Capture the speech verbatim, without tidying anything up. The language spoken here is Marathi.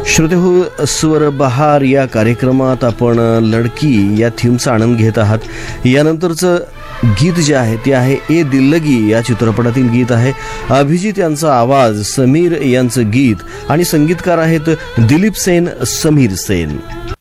श्रोतेहो, स्वर बहार या कार्यक्रमात आपण लडकी या थीमचा आनंद घेत आहात. यानंतरचं गीत जे आहे ते आहे ए दिल्लगी या चित्रपटातील गीत आहे. अभिजित यांचा आवाज, समीर यांचं गीत आणि संगीतकार आहेत दिलीप सेन, समीर सेन.